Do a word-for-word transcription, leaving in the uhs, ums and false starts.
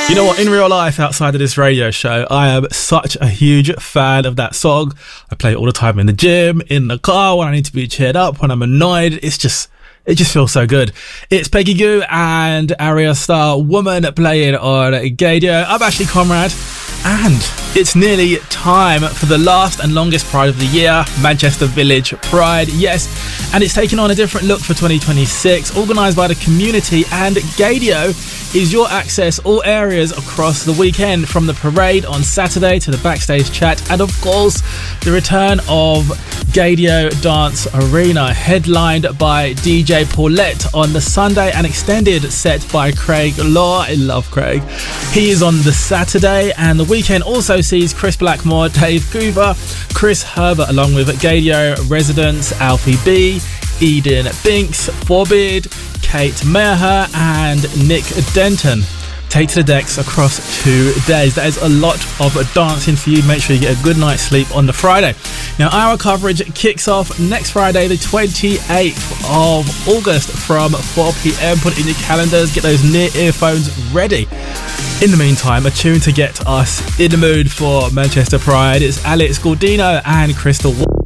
You know what, in real life, outside of this radio show, I am such a huge fan of that song. I play it all the time in the gym, in the car, when I need to be cheered up, when I'm annoyed. It's just, it just feels so good. It's Peggy Gou and Arya Starr, Woman, playing on Gaydio. I'm Ashley Conrad, and it's nearly time for the last and longest Pride of the year, Manchester Village Pride. Yes, and it's taken on a different look for twenty twenty-six, organised by the community, and Gaydio is your access all areas across the weekend, from the parade on Saturday to the backstage chat, and of course the return of Gaydio Dance Arena, headlined by D J Paulette on the Sunday, and extended set by Craig Law. I love Craig. He is on the Saturday, and the weekend also sees Chris Blackmore, Dave Coover, Chris Herbert, along with Gaydio residents Alfie B, Eden Binks, Forbid, Kate Maher and Nick Denton take to the decks across two days. That is a lot of dancing for you. Make sure you get a good night's sleep on the Friday. Now, our coverage kicks off next Friday, the twenty-eighth of August from four p.m. Put it in your calendars, get those near earphones ready. In the meantime, a tune to get us in the mood for Manchester Pride. It's Alex Gaudino and Crystal Wall.